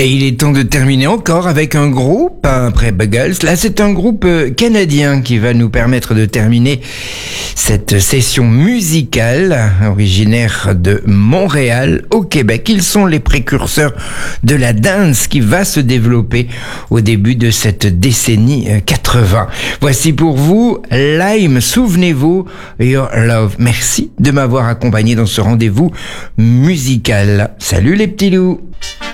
Et il est temps de terminer encore avec un groupe, après Buggles. Là, c'est un groupe canadien qui va nous permettre de terminer cette session musicale, originaire de Montréal, au Québec. Ils sont les précurseurs de la dance qui va se développer au début de cette décennie 80. Voici pour vous Lime, souvenez-vous, Your Love. Merci de m'avoir accompagné dans ce rendez-vous musical. Salut les petits loups.